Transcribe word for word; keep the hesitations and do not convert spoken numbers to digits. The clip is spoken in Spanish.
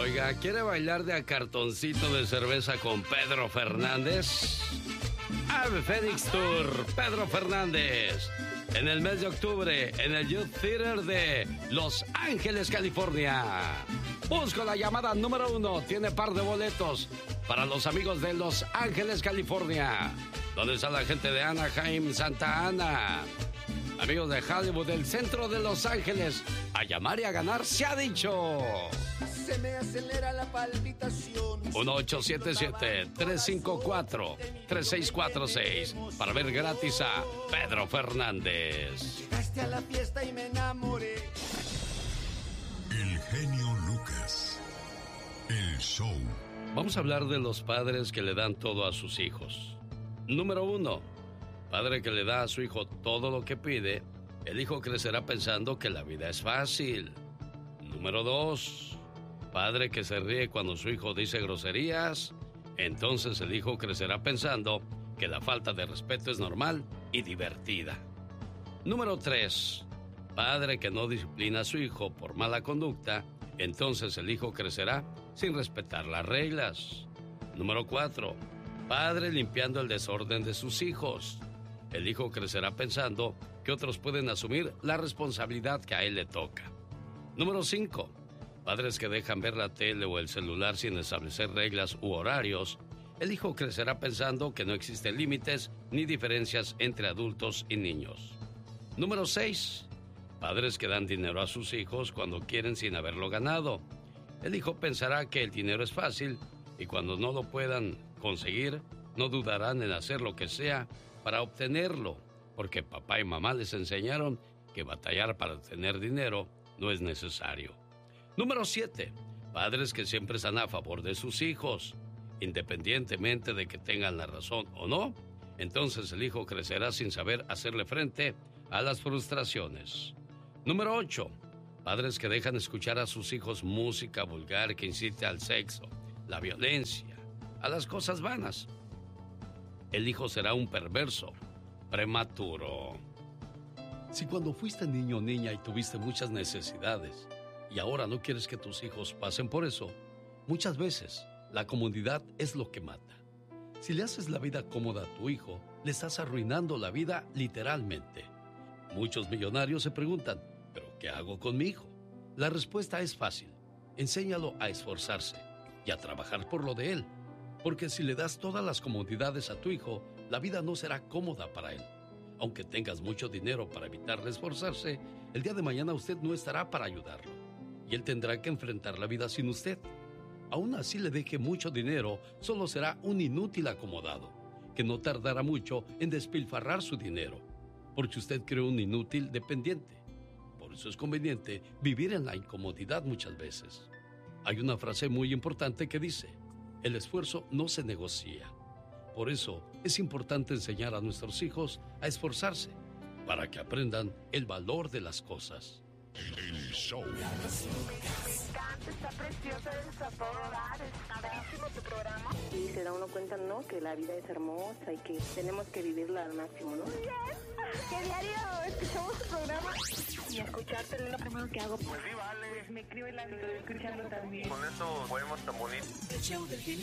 Oiga, ¿quiere bailar de a cartoncito de cerveza con Pedro Fernández? Ave Fénix Tour, Pedro Fernández. En el mes de octubre, en el Youth Theater de Los Ángeles, California. Busco la llamada número uno. Tiene par de boletos para los amigos de Los Ángeles, California. ¿Dónde está la gente de Anaheim, Santa Ana? Amigos de Hollywood, del centro de Los Ángeles. A llamar y a ganar se ha dicho. Se me acelera la palpitación. uno ocho siete siete, tres cinco cuatro, tres seis cuatro seis para ver gratis a Pedro Fernández. Llegaste a la fiesta y me enamoré. El genio Lucas. El show. Vamos a hablar de los padres que le dan todo a sus hijos. Número uno, padre que le da a su hijo todo lo que pide, el hijo crecerá pensando que la vida es fácil. Número dos, padre que se ríe cuando su hijo dice groserías, entonces el hijo crecerá pensando que la falta de respeto es normal y divertida. Número tres, padre que no disciplina a su hijo por mala conducta, entonces el hijo crecerá sin respetar las reglas. Número cuatro, padre limpiando el desorden de sus hijos. El hijo crecerá pensando que otros pueden asumir la responsabilidad que a él le toca. Número cinco, padres que dejan ver la tele o el celular sin establecer reglas u horarios. El hijo crecerá pensando que no existen límites ni diferencias entre adultos y niños. Número seis, padres que dan dinero a sus hijos cuando quieren sin haberlo ganado. El hijo pensará que el dinero es fácil y cuando no lo puedan conseguir, no dudarán en hacer lo que sea para obtenerlo, porque papá y mamá les enseñaron que batallar para tener dinero no es necesario. Número siete, padres que siempre están a favor de sus hijos, independientemente de que tengan la razón o no. Entonces el hijo crecerá sin saber hacerle frente a las frustraciones. Número ocho, padres que dejan escuchar a sus hijos música vulgar que incite al sexo, la violencia, a las cosas vanas. El hijo será un perverso prematuro. Si cuando fuiste niño o niña y tuviste muchas necesidades y ahora no quieres que tus hijos pasen por eso, muchas veces la comodidad es lo que mata. Si le haces la vida cómoda a tu hijo, le estás arruinando la vida literalmente. Muchos millonarios se preguntan, ¿pero qué hago con mi hijo? La respuesta es fácil. Enséñalo a esforzarse y a trabajar por lo de él. Porque si le das todas las comodidades a tu hijo, la vida no será cómoda para él. Aunque tengas mucho dinero para evitarle esforzarse, el día de mañana usted no estará para ayudarlo. Y él tendrá que enfrentar la vida sin usted. Aún así le deje mucho dinero, solo será un inútil acomodado, que no tardará mucho en despilfarrar su dinero, porque usted creó un inútil dependiente. Por eso es conveniente vivir en la incomodidad muchas veces. Hay una frase muy importante que dice: el esfuerzo no se negocia. Por eso es importante enseñar a nuestros hijos a esforzarse, para que aprendan el valor de las cosas. El show. Me encanta, está preciosa, está todo dar, está padrísimo tu programa. Y se da uno cuenta, ¿no? Que la vida es hermosa y que tenemos que vivirla al máximo, ¿no? Que diario escuchamos tu programa. Y escucharte es lo primero que hago. Pues sí, vale. Pues me creo en la vida escuchando también. Con eso podemos tan bonito. El show del genio